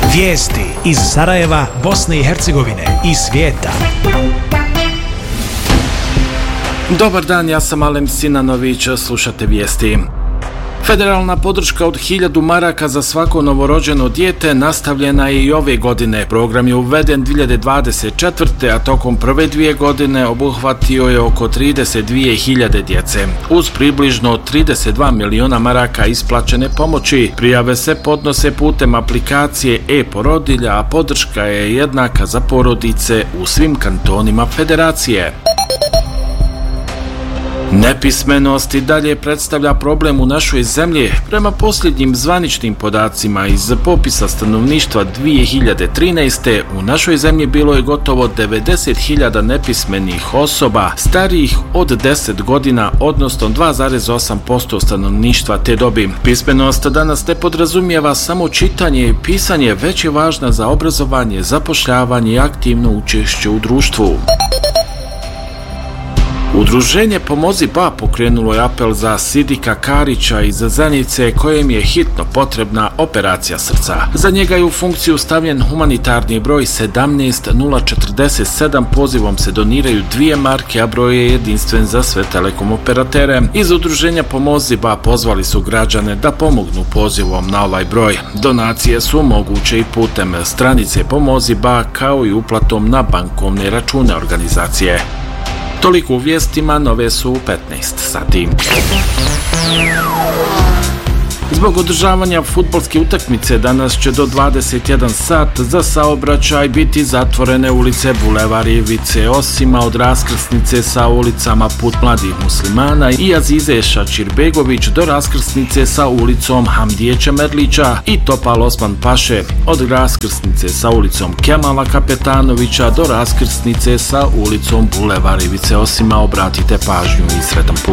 Vijesti iz Sarajeva, Bosne i Hercegovine i svijeta. Dobar dan, ja sam Alem Sinanović, slušate vijesti. Federalna podrška od 1000 maraka za svako novorođeno dijete nastavljena je i ove godine. Program je uveden 2024. a tokom prve 2 godine obuhvatio je oko 32.000 djece. Uz približno 32 miliona maraka isplaćene pomoći, prijave se podnose putem aplikacije e-porodilja, a podrška je jednaka za porodice u svim kantonima federacije. Nepismenost i dalje predstavlja problem u našoj zemlji. Prema posljednjim zvaničnim podacima iz popisa stanovništva 2013. u našoj zemlji bilo je gotovo 90.000 nepismenih osoba starijih od 10 godina, odnosno 2,8% stanovništva te dobi. Pismenost danas ne podrazumijeva samo čitanje i pisanje, već je važna za obrazovanje, zapošljavanje i aktivno učešće u društvu. Udruženje Pomozi Ba pokrenulo je apel za Sidika Karića iz Zenice, kojem je hitno potrebna operacija srca. Za njega je u funkciju stavljen humanitarni broj 17047, pozivom se doniraju 2 marke, a broj je jedinstven za sve telekom operatere. Iz udruženja Pomozi Ba pozvali su građane da pomognu pozivom na ovaj broj. Donacije su moguće i putem stranice Pomozi Ba, kao i uplatom na bankovne račune organizacije. Toliko u vijestima, nove su u 15 sati. Zbog održavanja fudbalske utakmice danas će do 21 sat za saobraćaj biti zatvorene ulice Bulevar Ivice Osima od raskrsnice sa ulicama Put mladih muslimana i Azize Šačirbegović do raskrsnice sa ulicom Hamdije Čemerlića i Topal Osman Paše od raskrsnice sa ulicom Kemala Kapetanovića do raskrsnice sa ulicom Bulevar Ivice Osima. Obratite pažnju i sretan put.